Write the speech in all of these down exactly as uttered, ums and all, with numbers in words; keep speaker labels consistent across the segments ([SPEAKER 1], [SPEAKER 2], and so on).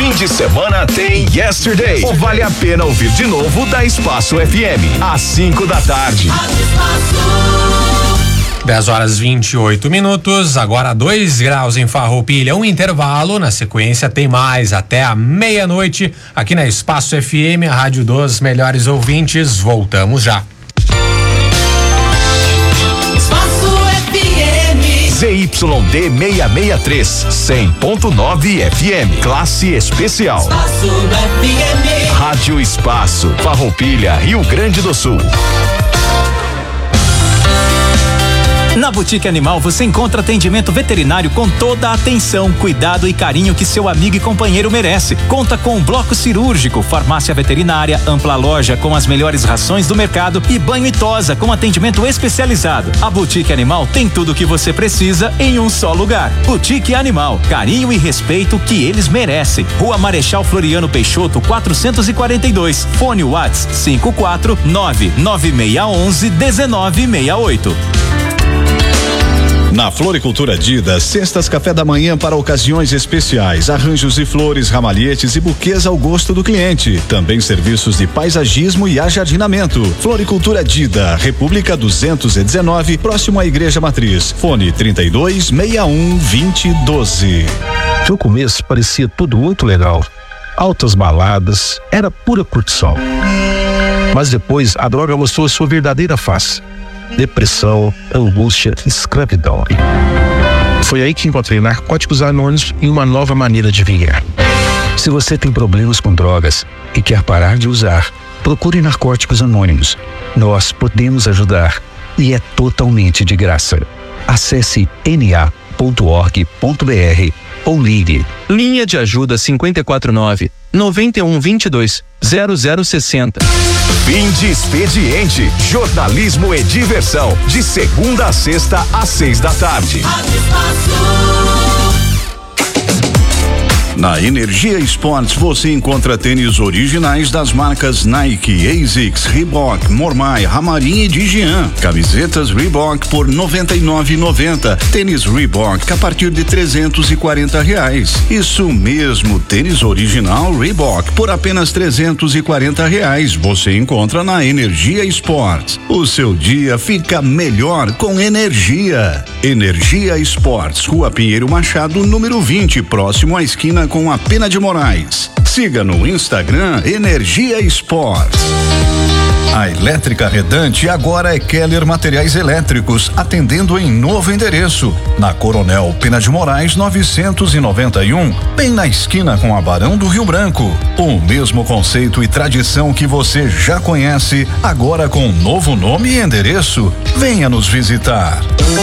[SPEAKER 1] Fim de semana tem Yesterday. Ou vale a pena ouvir de novo da Espaço F M, às cinco da tarde.
[SPEAKER 2] dez horas e vinte e oito minutos, agora dois graus em Farroupilha, um intervalo, na sequência tem mais até a meia-noite, aqui na Espaço F M, a rádio dos melhores ouvintes. Voltamos já.
[SPEAKER 1] Z Y D seiscentos e sessenta e três, cem ponto nove F M, classe especial. Espaço F M. Rádio Espaço, Farroupilha, Rio Grande do Sul.
[SPEAKER 3] Na Boutique Animal você encontra atendimento veterinário com toda a atenção, cuidado e carinho que seu amigo e companheiro merece. Conta com um bloco cirúrgico, farmácia veterinária, ampla loja com as melhores rações do mercado e banho e tosa com atendimento especializado. A Boutique Animal tem tudo o que você precisa em um só lugar. Boutique Animal, carinho e respeito que eles merecem. Rua Marechal Floriano Peixoto, quatrocentos e quarenta e dois. Fone WhatsApp cinco quatro nove nove seis um um um nove seis oito.
[SPEAKER 4] Na Floricultura Dida, cestas café da manhã para ocasiões especiais, arranjos e flores, ramalhetes e buquês ao gosto do cliente. Também serviços de paisagismo e ajardinamento. Floricultura Dida, República duzentos e dezenove, próximo à Igreja Matriz. Fone trinta e dois, sessenta e um, vinte e doze.
[SPEAKER 5] No começo parecia tudo muito legal. Altas baladas, era pura curtição. Mas depois a droga mostrou sua verdadeira face. Depressão, angústia, escravidão. Foi aí que encontrei Narcóticos Anônimos e uma nova maneira de viver. Se você tem problemas com drogas e quer parar de usar, procure Narcóticos Anônimos. Nós podemos ajudar e é totalmente de graça. Acesse n a ponto org ponto b r ou ligue.
[SPEAKER 6] Linha de ajuda cinco quatro nove, nove um dois dois, zero zero seis zero.
[SPEAKER 1] Fim de expediente, jornalismo e diversão, de segunda a sexta às seis da tarde.
[SPEAKER 4] Na Energia Esportes você encontra tênis originais das marcas Nike, ASICS, Reebok, Mormai, Ramarim e Digian. Camisetas Reebok por noventa e nove reais e noventa centavos. Tênis Reebok a partir de trezentos e quarenta reais. Isso mesmo, tênis original Reebok por apenas trezentos e quarenta reais. Você encontra na Energia Esportes. O seu dia fica melhor com energia. Energia Esportes, Rua Pinheiro Machado, número vinte, próximo à esquina com a Pena de Moraes. Siga no Instagram Energia Esportes. A Elétrica Redante agora é Keller Materiais Elétricos, atendendo em novo endereço, na Coronel Pena de Moraes novecentos e noventa e um, bem na esquina com a Barão do Rio Branco. O mesmo conceito e tradição que você já conhece, agora com novo nome e endereço. Venha nos visitar.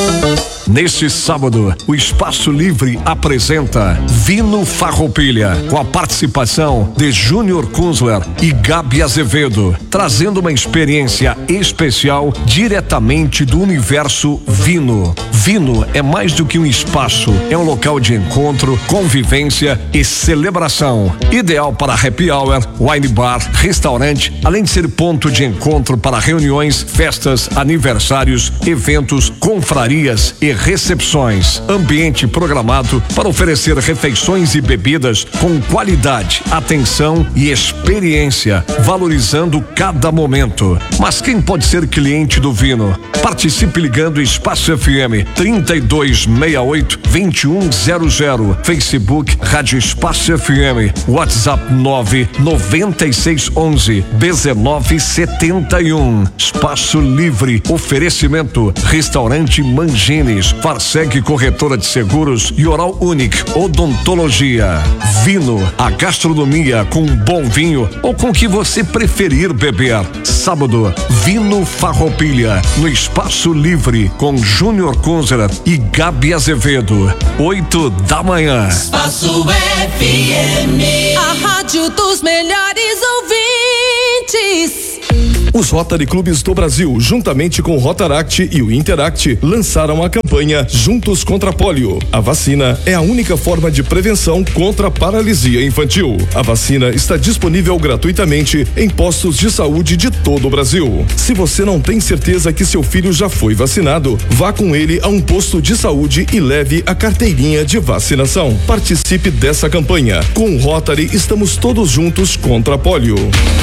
[SPEAKER 7] Neste sábado, o Espaço Livre apresenta Vino Farroupilha, com a participação de Júnior Kunzler e Gabi Azevedo, trazendo uma experiência especial diretamente do universo Vino. Vino é mais do que um espaço, é um local de encontro, convivência e celebração. Ideal para happy hour, wine bar, restaurante, além de ser ponto de encontro para reuniões, festas, aniversários, eventos, confrarias e recepções. Ambiente programado para oferecer refeições e bebidas com qualidade, atenção e experiência, valorizando cada momento. Mas quem pode ser cliente do Vino? Participe ligando Espaço F M trinta e dois sessenta e oito, vinte e um zero zero, Facebook Rádio Espaço F M, WhatsApp nove nove seis onze, dezenove setenta e um. Espaço Livre, oferecimento Restaurante Mangines, Farseg Corretora de Seguros e Oral Unique Odontologia. Vino, a gastronomia com bom vinho ou com o que você preferir beber. Sábado, Vino Farroupilha, no Espaço Livre, com Júnior Kunzler e Gabi Azevedo, oito da manhã.
[SPEAKER 8] Espaço F M, a rádio dos melhores ouvintes. Os Rotary Clubes do Brasil, juntamente com o Rotaract e o Interact, lançaram a campanha Juntos contra a Polio. A vacina é a única forma de prevenção contra a paralisia infantil. A vacina está disponível gratuitamente em postos de saúde de todo o Brasil. Se você não tem certeza que seu filho já foi vacinado, vá com ele a um posto de saúde e leve a carteirinha de vacinação. Participe dessa campanha. Com o Rotary, estamos todos juntos contra a polio.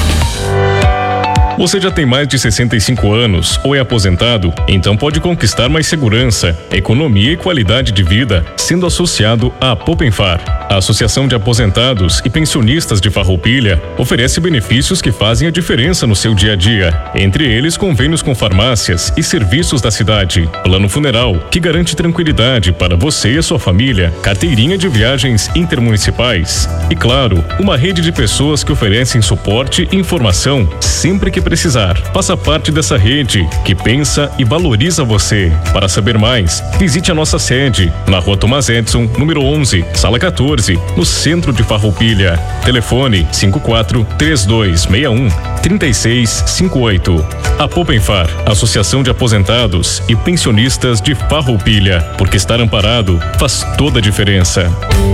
[SPEAKER 9] Você já tem mais de sessenta e cinco anos ou é aposentado? Então pode conquistar mais segurança, economia e qualidade de vida sendo associado à Poupenfar. A Associação de Aposentados e Pensionistas de Farroupilha oferece benefícios que fazem a diferença no seu dia a dia. Entre eles, convênios com farmácias e serviços da cidade, plano funeral, que garante tranquilidade para você e a sua família, carteirinha de viagens intermunicipais e, claro, uma rede de pessoas que oferecem suporte e informação sempre que precisar. Faça parte dessa rede que pensa e valoriza você. Para saber mais, visite a nossa sede na Rua Thomas Edison, número onze, sala quatorze, no centro de Farroupilha. Telefone cinco quatro três dois seis um três seis cinco oito. A Poupenfar, Associação de Aposentados e Pensionistas de Farroupilha, porque estar amparado faz toda a diferença.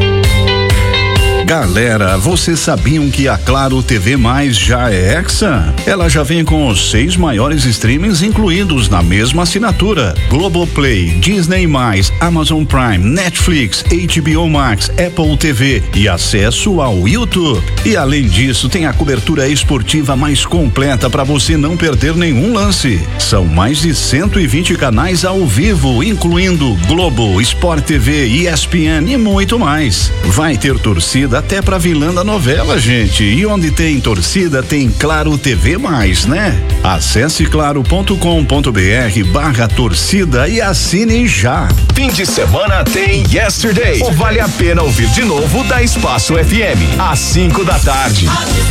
[SPEAKER 4] Galera, vocês sabiam que a Claro T V Mais já é Hexa? Ela já vem com os seis maiores streamings incluídos na mesma assinatura: Globoplay, Disney mais, Amazon Prime, Netflix, H B O Max, Apple T V e acesso ao YouTube. E além disso, tem a cobertura esportiva mais completa para você não perder nenhum lance. São mais de cento e vinte canais ao vivo, incluindo Globo, Sport T V, E S P N e muito mais. Vai ter torcida até pra vilã da novela, gente. E onde tem torcida, tem Claro T V mais, né? Acesse claro ponto com ponto br barra torcida e assine já.
[SPEAKER 1] Fim de semana tem Yesterday. Ou vale a pena ouvir de novo da Espaço F M, às cinco da tarde.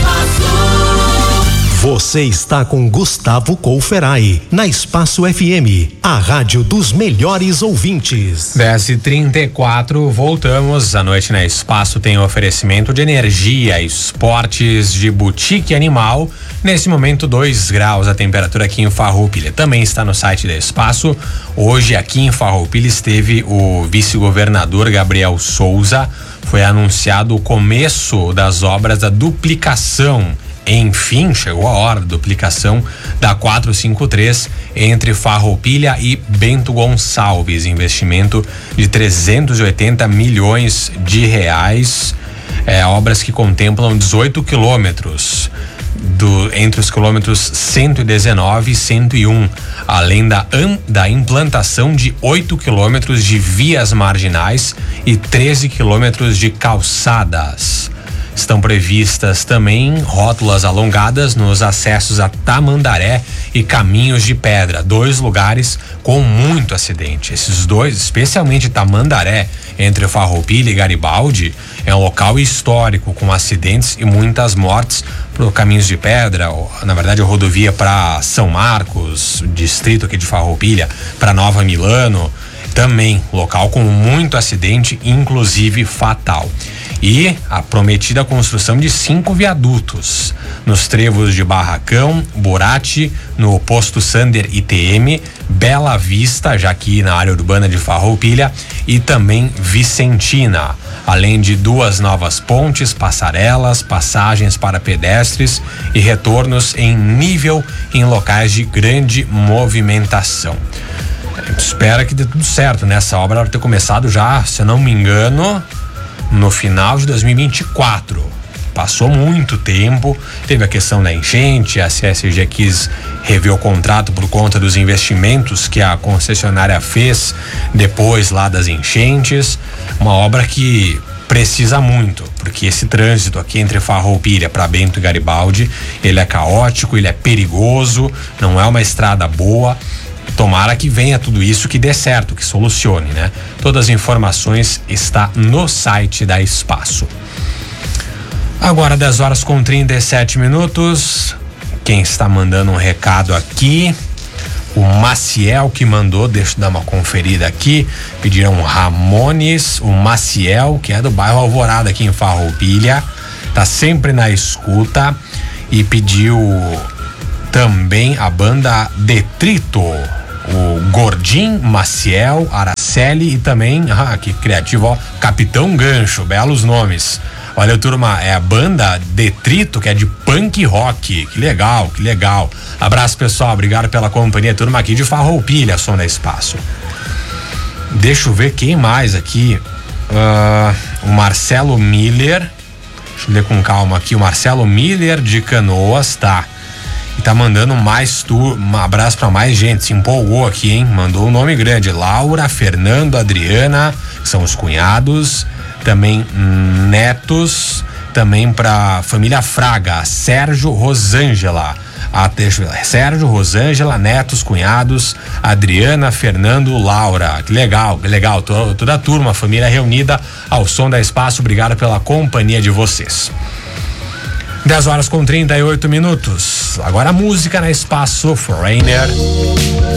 [SPEAKER 10] Você está com Gustavo Couferai, na Espaço F M, a rádio dos melhores ouvintes.
[SPEAKER 2] dez e trinta e quatro, voltamos. A noite na Espaço tem oferecimento de energia, esportes de Boutique Animal. Nesse momento, dois graus a temperatura aqui em Farroupilha. Também está no site da Espaço. Hoje, aqui em Farroupilha, esteve o vice-governador Gabriel Souza. Foi anunciado o começo das obras da duplicação. Enfim, chegou a hora da duplicação da quatrocentos e cinquenta e três entre Farroupilha e Bento Gonçalves. Investimento de trezentos e oitenta milhões de reais. É, obras que contemplam dezoito quilômetros. Do, entre os quilômetros cento e dezenove e cento e um, além da, da implantação de oito quilômetros de vias marginais e treze quilômetros de calçadas. Estão previstas também rótulas alongadas nos acessos a Tamandaré e Caminhos de Pedra, dois lugares com muito acidente. Esses dois, especialmente Tamandaré, entre Farroupilha e Garibaldi, é um local histórico com acidentes e muitas mortes. Pro Caminhos de Pedra, na verdade a rodovia para São Marcos, distrito aqui de Farroupilha, para Nova Milano, também local com muito acidente, inclusive fatal. E a prometida construção de cinco viadutos nos trevos de Barracão, Borati, no posto Sander I T M, Bela Vista, já aqui na área urbana de Farroupilha, e também Vicentina, além de duas novas pontes, passarelas, passagens para pedestres e retornos em nível em locais de grande movimentação. Espera que dê tudo certo, né? Essa obra vai ter começado já, se não me engano, no final de dois mil e vinte e quatro. Passou muito tempo, teve a questão da enchente, a C S G quis rever o contrato por conta dos investimentos que a concessionária fez depois lá das enchentes. Uma obra que precisa muito, porque esse trânsito aqui entre Farroupilha para Bento e Garibaldi, ele é caótico, ele é perigoso, não é uma estrada boa. Tomara que venha tudo isso, que dê certo, que solucione, né? Todas as informações está no site da Espaço. Agora dez horas com trinta e sete minutos. Quem está mandando um recado aqui? O Maciel que mandou, deixa eu dar uma conferida aqui. Pediram Ramones, o Maciel, que é do bairro Alvorada aqui em Farroupilha, tá sempre na escuta e pediu também a banda Detrito, o Gordim, Maciel, Araceli e também, ah, que criativo, ó, Capitão Gancho, belos nomes. Olha, turma, é a banda Detrito, que é de punk rock. Que legal, que legal. Abraço, pessoal, obrigado pela companhia, turma aqui de Farroupilha, Som da Espaço. Deixa eu ver quem mais aqui. Uh, o Marcelo Miller, deixa eu ler com calma aqui, o Marcelo Miller de Canoas, tá? E tá mandando mais tur, um abraço pra mais gente, se empolgou aqui, hein? Mandou um nome grande, Laura, Fernando, Adriana, que são os cunhados, também netos, também pra família Fraga, Sérgio, Rosângela, a, deixa eu ver, Sérgio, Rosângela, netos, cunhados, Adriana, Fernando, Laura, que legal, que legal, toda, toda a turma, família reunida ao Som da Espaço, obrigado pela companhia de vocês. dez horas com trinta e oito minutos. Agora a música na Espaço Foreigner.